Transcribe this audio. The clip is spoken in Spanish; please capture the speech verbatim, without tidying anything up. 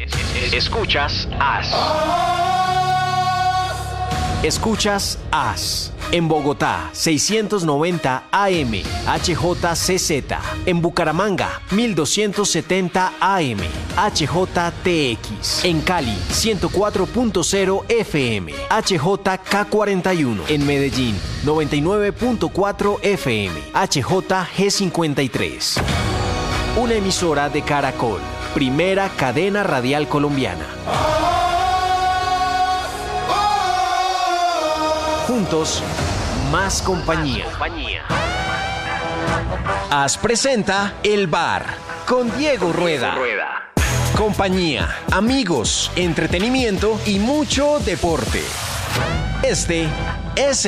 Escuchas As. Escuchas As. En Bogotá, seiscientos noventa A M, H J C Z. En Bucaramanga, mil doscientos setenta A M, H J T X. En Cali, ciento cuatro punto cero F M, H J K cuarenta y uno. En Medellín, noventa y nueve punto cuatro F M, H J G cincuenta y tres. Una emisora de Caracol, primera cadena radial colombiana. Juntos, más compañía. As presenta El Bar con Diego Rueda. Compañía, amigos, entretenimiento y mucho deporte. Este es